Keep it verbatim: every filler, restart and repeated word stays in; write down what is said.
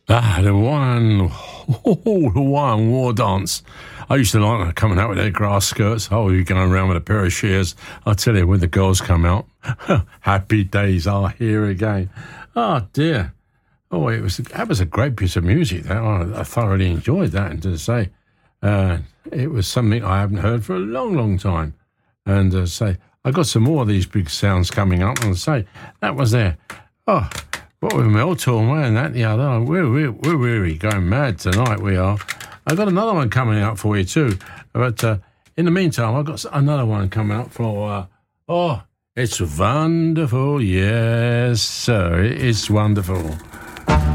Ah, the one, oh, the one war dance. I used to like them coming out with their grass skirts. Oh, you're going around with a pair of shears. I tell you, when the girls come out, happy days are here again. Oh, dear. Oh, it was that was a great piece of music. That I, I thoroughly enjoyed that. And to say, uh, it was something I haven't heard for a long, long time. And uh, say, I got some more of these big sounds coming up. And say, that was there. Oh, what with Meltor, man, that the other. We're, we're, we're really going mad tonight, we are. I've got another one coming out for you too. But uh, in the meantime, I've got another one coming up for, uh, oh, it's wonderful. Yes, sir, it's wonderful.